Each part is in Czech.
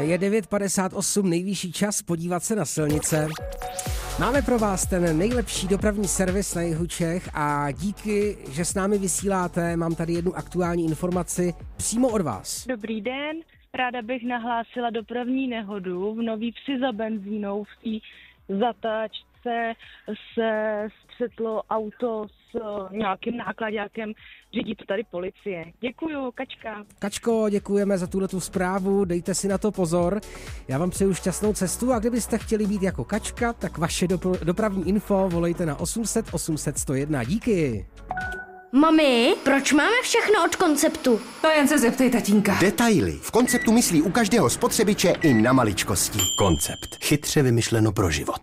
je 9:58, nejvyšší čas podívat se na silnice. Máme pro vás ten nejlepší dopravní servis na jihu Čech a díky, že s námi vysíláte, mám tady jednu aktuální informaci přímo od vás. Dobrý den, ráda bych nahlásila dopravní nehodu v Nový Vsi za benzínou. V té zatáčce se střetlo auto s nějakým nákladákem, řídí to tady policie. Děkuju, Kačka. Kačko, děkujeme za tuhletu zprávu, dejte si na to pozor. Já vám přeju šťastnou cestu a kdybyste chtěli být jako Kačka, tak vaše dopravní info volejte na 800 800 101. Díky. Mami, proč máme všechno od Konceptu? To jen se zeptej tatínka. Detaily. V Konceptu myslí u každého spotřebiče i na maličkosti. Koncept. Chytře vymyšleno pro život.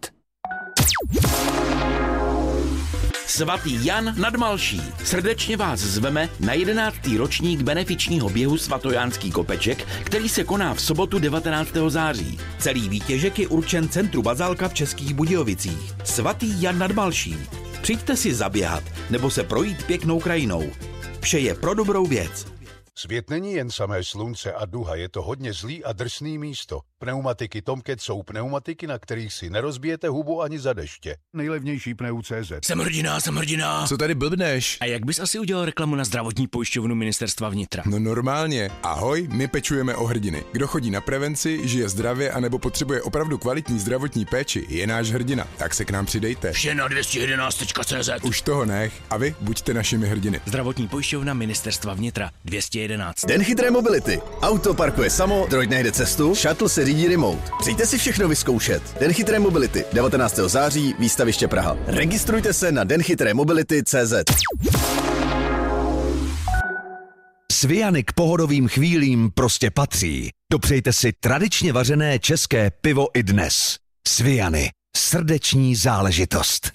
Svatý Jan nad Malší srdečně vás zveme na 11. ročník benefičního běhu Svatojánský kopeček, který se koná v sobotu 19. září. Celý výtěžek je určen centru Bazálka v Českých Budějovicích. Svatý Jan nad Malší. Přijďte si zaběhat nebo se projít pěknou krajinou. Vše je pro dobrou věc. Svět není jen samé slunce a duha, je to hodně zlý a drsný místo. Pneumatiky Tomcat jsou pneumatiky, na kterých si nerozbijete hubu ani za deště. Nejlevnější pneu.cz. Jsem hrdina. Co tady blbneš? A jak bys asi udělal reklamu na zdravotní pojišťovnu Ministerstva vnitra? No normálně. Ahoj, my pečujeme o hrdiny. Kdo chodí na prevenci, žije zdravě anebo potřebuje opravdu kvalitní zdravotní péči, je náš hrdina. Tak se k nám přidejte. Vše na 211.cz. Už toho nech a vy buďte našimi hrdiny. Zdravotní pojišťovna Ministerstva vnitra 211. Den chytré mobility. Auto parkuje samo, droid najde cestu, shuttle se řídí remote. Přijďte si všechno vyzkoušet. Den chytré mobility, 19. září, výstaviště Praha. Registrujte se na denchytrémobility.cz. Sviany k pohodovým chvílím prostě patří. Dopřejte si tradičně vařené české pivo i dnes. Sviany. Srdeční záležitost.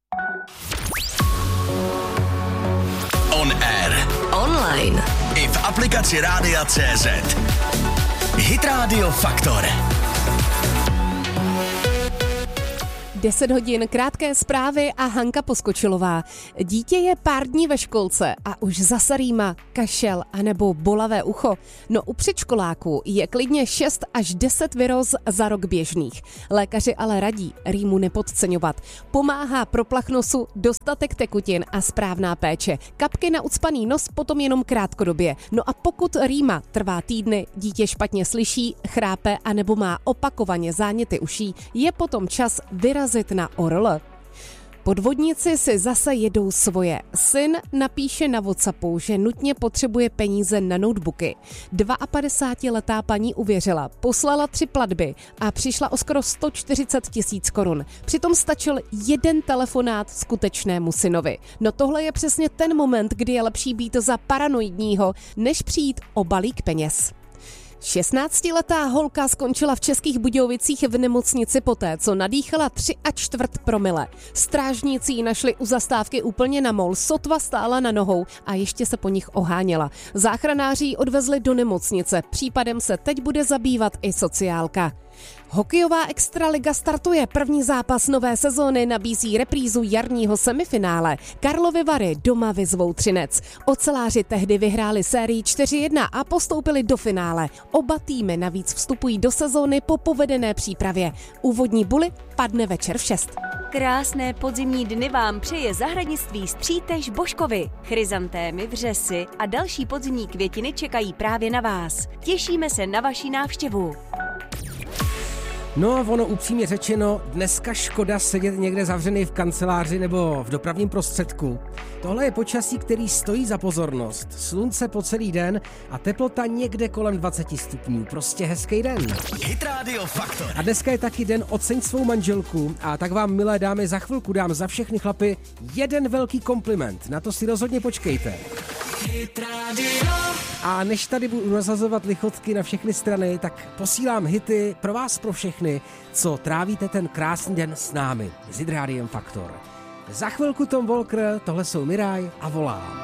On air. Online. I v aplikaci Rádia.cz. Hit Radio Faktor. 10 hodin, krátké zprávy a Hanka Poskočilová. Dítě je pár dní ve školce a už zase rýma, kašel anebo bolavé ucho. No u předškoláků je klidně 6 až 10 viróz za rok běžných. Lékaři ale radí rýmu nepodceňovat. Pomáhá proplach nosu, dostatek tekutin a správná péče. Kapky na ucpaný nos potom jenom krátkodobě. No a pokud rýma trvá týdny, dítě špatně slyší, chrápe anebo má opakovaně záněty uší, je potom čas vyrazit na ORL. Podvodníci si zase jedou svoje. Syn napíše na WhatsAppu, že nutně potřebuje peníze na notebooky. 52letá paní uvěřila, poslala 3 platby a přišla o skoro 140 000 korun. Přitom stačil jeden telefonát skutečnému synovi. No tohle je přesně ten moment, kdy je lepší být za paranoidního, než přijít o balík peněz. 16letá holka skončila v Českých Budějovicích v nemocnici poté, co nadýchala 3,25 promile. Strážníci ji našli u zastávky úplně na mol, sotva stála na nohou a ještě se po nich oháněla. Záchranáři ji odvezli do nemocnice, případem se teď bude zabývat i sociálka. Hokejová extraliga startuje, první zápas nové sezóny nabízí reprízu jarního semifinále. Karlovy Vary doma vyzvou Třinec. Oceláři tehdy vyhráli sérii 4-1 a postoupili do finále. Oba týmy navíc vstupují do sezóny po povedené přípravě. Úvodní buly padne večer v 6. Krásné podzimní dny vám přeje zahradnictví Střítež Božkovi. Chryzantémy, vřesy a další podzimní květiny čekají právě na vás. Těšíme se na vaši návštěvu. No a ono upřímně řečeno, dneska škoda sedět někde zavřený v kanceláři nebo v dopravním prostředku. Tohle je počasí, který stojí za pozornost. Slunce po celý den a teplota někde kolem 20 stupňů. Prostě hezký den. Hit Radio Faktor. A dneska je taky den oceň svou manželku a tak vám, milé dámy, za chvilku dám za všechny chlapy jeden velký kompliment. Na to si rozhodně počkejte. Hit Radio. A než tady budu nazazovat lichotky na všechny strany, tak posílám hity pro vás, pro všechny, co trávíte ten krásný den s námi. S Hit Rádiem Faktor. Za chvilku Tom Walker, tohle jsou Miraj a Volám.